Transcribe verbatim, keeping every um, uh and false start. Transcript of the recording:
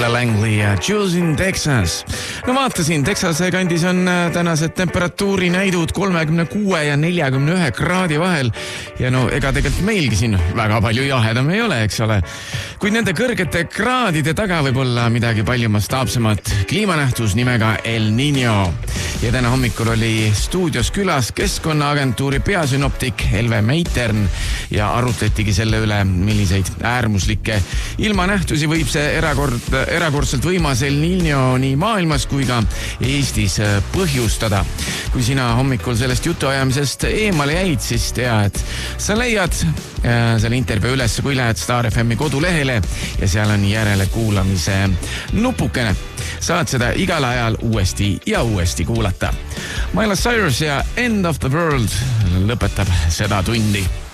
Ella Langley ja Choosing Texas. No vaatasin, Texase kandis on tänased temperatuuri näidud kolmekümne kuue ja neljakümne ühe kraadi vahel. Ja no ega tegelikult meilgi siin väga palju jahedam ei ole, eks ole. Kuid nende kõrgete kraadide taga võib olla midagi palju mastaapsemat kliimanähtus nimega El Niño. Ja täna hommikul oli stuudios külas keskkonnaagentuuri peasünoptik Elve Meitern ja arutletigi selle üle, milliseid äärmuslikke ilmanähtusi võib see erakord, erakordselt võimas El Niño nii maailmas kui ka Eestis põhjustada. Kui sina hommikul sellest jutuajamisest eemale jäid, siis tea, et sa leiad selle intervjuu üles, kui lähed Star F M-i kodulehele ja seal on järele kuulamise nupukene. Saad seda igal ajal uuesti ja uuesti kuulata. Miley Cyrus ja End of the World lõpetab seda tundi.